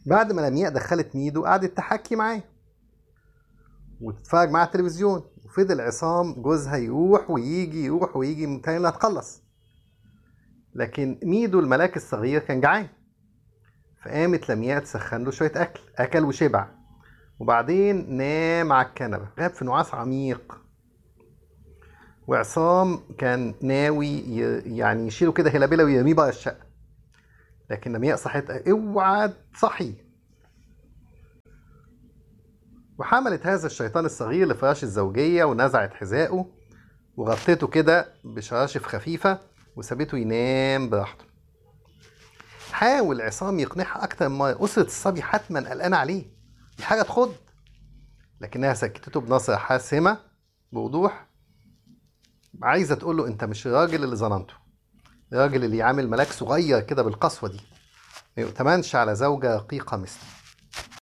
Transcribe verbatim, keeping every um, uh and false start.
بعد ما لمياء دخلت ميدو قعدت تحكي معاه وتتفرج معاه على التلفزيون، وفضل عصام جوزها يروح ويجي يروح ويجي متهيألي إنها تخلص. لكن ميدو الملاك الصغير كان جعان، فقامت لمياء تسخن له شوية أكل، أكل وشبع، وبعدين نام على الكنبة غاب في نعاس عميق. وعصام كان ناوي ي- يعني يشيله كده هلابيلا ويرميه بره الشقة، لكن لمياء صحت اوعى تصحي، وحملت هذا الشيطان الصغير لفراش الزوجية ونزعت حذائه وغطيته كده بشراشف خفيفة وسابته ينام براحته. حاول عصام يقنعها أكتر من مرة، أسرة الصبي حتما قلقانة عليه، دي حاجة تخض، لكنها سكتته بنصرة حاسمة بوضوح، عايزة تقوله أنت مش الراجل اللي ظننته، الراجل اللي يعامل ملاك صغير كده بالقسوة دي ما يؤتمنش على زوجة رقيقة مثلك.